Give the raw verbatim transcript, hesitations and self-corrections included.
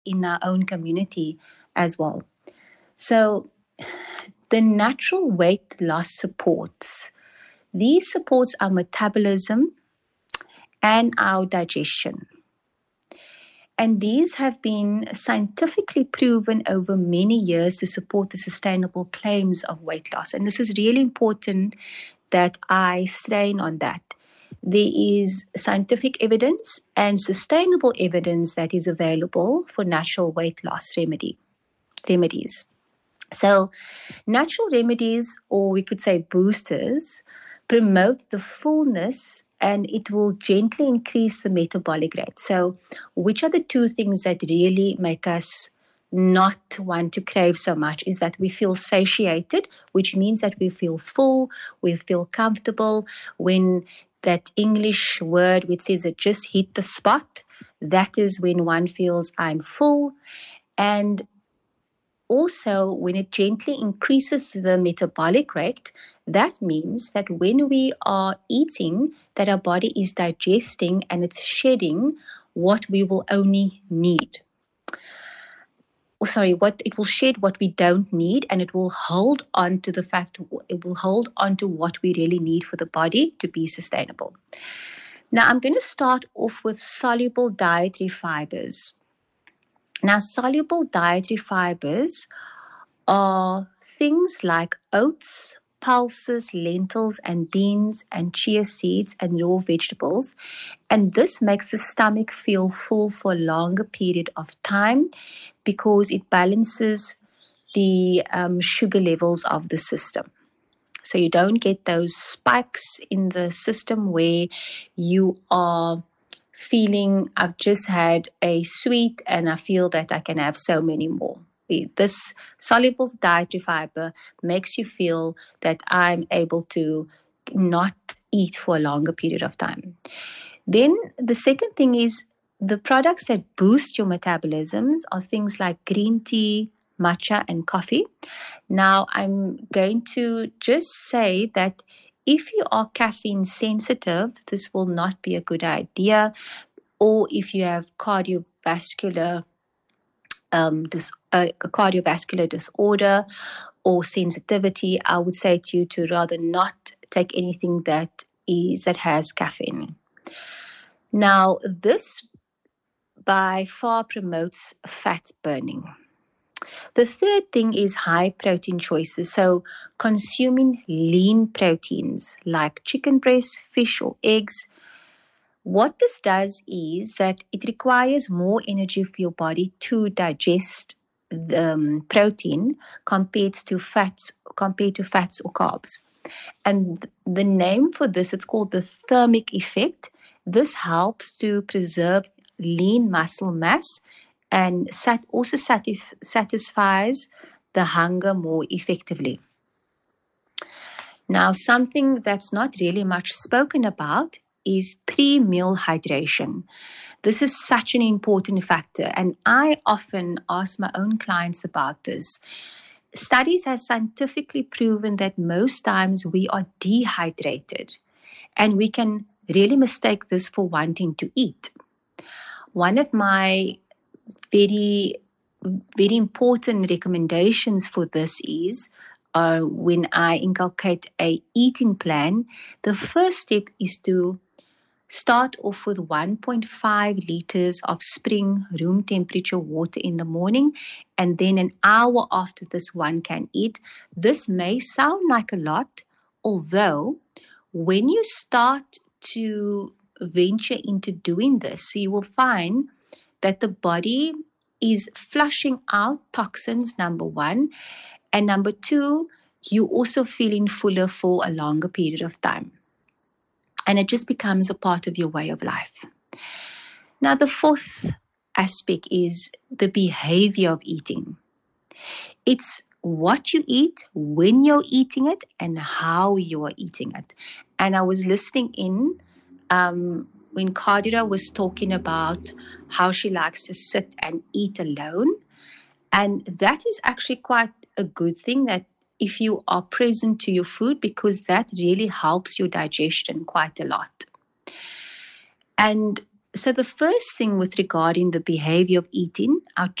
in our own community as well. So the natural weight loss supports. These supports our metabolism and our digestion. And these have been scientifically proven over many years to support the sustainable claims of weight loss. And this is really important that I strain on that. There is scientific evidence and sustainable evidence that is available for natural weight loss remedy, remedies. So natural remedies, or we could say boosters, promote the fullness and it will gently increase the metabolic rate. So which are the two things that really make us not want to crave so much is that we feel satiated, which means that we feel full, we feel comfortable. When that English word which says it just hit the spot, that is when one feels I'm full. And also, when it gently increases the metabolic rate, that means that when we are eating, that our body is digesting and it's shedding what we will only need. Oh, sorry, what it will shed what we don't need, and it will hold on to the fact, it will hold on to what we really need for the body to be sustainable. Now, I'm going to start off with soluble dietary fibers. Now, soluble dietary fibers are things like oats, pulses, lentils, and beans, and chia seeds, and raw vegetables. And this makes the stomach feel full for a longer period of time because it balances the um, sugar levels of the system. So you don't get those spikes in the system where you are feeling, I've just had a sweet and I feel that I can have so many more. This soluble dietary fiber makes you feel that I'm able to not eat for a longer period of time. Then the second thing is the products that boost your metabolisms are things like green tea, matcha, and coffee. Now, I'm going to just say that if you are caffeine sensitive, this will not be a good idea. Or if you have cardiovascular um, dis- uh, a cardiovascular disorder or sensitivity, I would say to you to rather not take anything that is that has caffeine. Now, this by far promotes fat burning. The third thing is high protein choices. So consuming lean proteins like chicken breast, fish, or eggs. What this does is that it requires more energy for your body to digest the um, protein compared to fats, compared to fats or carbs. And the name for this, it's called the thermic effect. This helps to preserve lean muscle mass and sat- also satisf- satisfies the hunger more effectively. Now, something that's not really much spoken about is pre-meal hydration. This is such an important factor, and I often ask my own clients about this. Studies have scientifically proven that most times we are dehydrated, and we can really mistake this for wanting to eat. One of my very, very important recommendations for this is uh, when I inculcate a eating plan, the first step is to start off with one point five liters of spring room temperature water in the morning, and then an hour after this one can eat. This may sound like a lot, although when you start to venture into doing this, you will find that the body is flushing out toxins, number one, and number two, you also feeling fuller for a longer period of time. And it just becomes a part of your way of life. Now, the fourth aspect is the behavior of eating. It's what you eat, when you're eating it, and how you are eating it. And I was listening in um, when Khadira was talking about how she likes to sit and eat alone. And that is actually quite a good thing, that if you are present to your food, because that really helps your digestion quite a lot. And So the first thing with regarding the behavior of eating, our